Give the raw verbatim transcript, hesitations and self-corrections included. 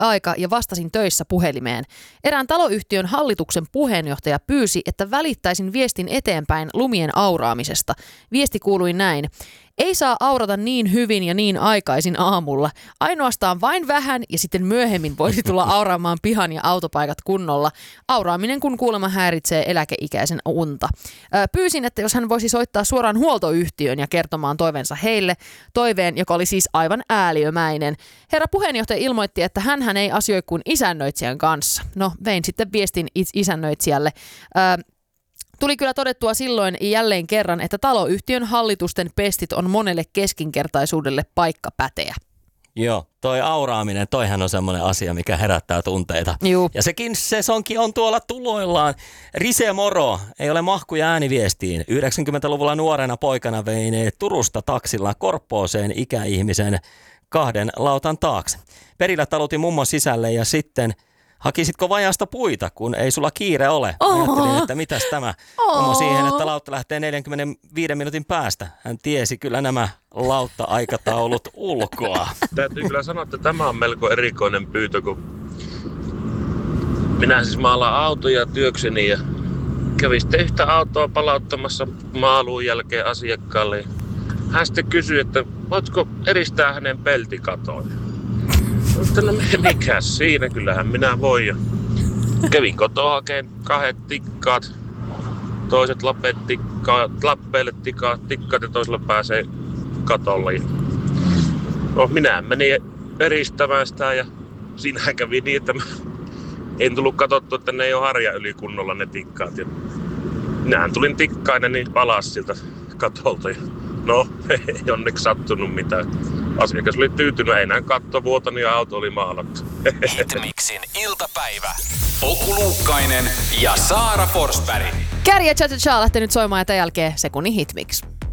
aika ja vastasin töissä puhelimeen. Erään taloyhtiön hallituksen puheenjohtaja pyysi, että välittäisin viestin eteenpäin lumien auraamisesta. Viesti kuului näin. Ei saa aurata niin hyvin ja niin aikaisin aamulla. Ainoastaan vain vähän ja sitten myöhemmin voisi tulla auraamaan pihan ja autopaikat kunnolla. Auraaminen kun kuulemma häiritsee eläkeikäisen unta. Pyysin, että jos hän voisi soittaa suoraan huoltoyhtiön ja kertomaan toiveensa heille. Toiveen, joka oli siis aivan ääliömäinen. Herra puheenjohtaja ilmoitti, että hän ei asioi kuin isännöitsijän kanssa. No, vein sitten viestin isännöitsijälle. Tuli kyllä todettua silloin jälleen kerran, että taloyhtiön hallitusten pestit on monelle keskinkertaisuudelle paikka päteä. Joo, toi auraaminen, toihan on semmoinen asia, mikä herättää tunteita. Juu. Ja sekin sesonki on tuolla tuloillaan. Rise moro, ei ole mahkuja ääniviestiin. yhdeksänkymmentäluvulla nuorena poikana vein Turusta taksilla Korppooseen ikäihmisen kahden lautan taakse. Perillä talutin mummon sisälle ja sitten... Hakisitko vajasta puita, kun ei sulla kiire ole? Oho. Ajattelin, että mitäs tämä? Oho. Mummo siihen, että lautta lähtee neljänkymmenenviiden minuutin päästä. Hän tiesi kyllä nämä lautta-aikataulut ulkoa. Täytyy kyllä sanoa, että tämä on melko erikoinen pyytö, kun minä siis maalaan autoja työkseni ja kävin sitten yhtä autoa palauttamassa maaluun jälkeen asiakkaalle. Hän sitten kysyi, että voitko eristää hänen peltikatoon? Mutta no mikä siinä, kyllähän minä voin. Ja kävin kotoa hakeen kahdet tikkaat, toiset lapet tikkaat, lappeille tikkaat, tikkaat ja toisella pääsee katolle. No minä menin eristämään sitä ja siinähän kävi niin, että mä en tullut katsottua, että ne ei ole harja yli kunnolla ne tikkaat. Ja minähän tulin tikkainen niin palas siltä katolta. Ja no, ei onneksi sattunut mitään. Asiakas oli tyytynyt, ei näin katto vuotanut ja auto oli maalattu. Hitmixin iltapäivä. Oku Luukkainen ja Saara Forsberg. Kärje Cha Cha Cha lähtee nyt soimaan ja tämän jälkeen sekunnin Hitmix.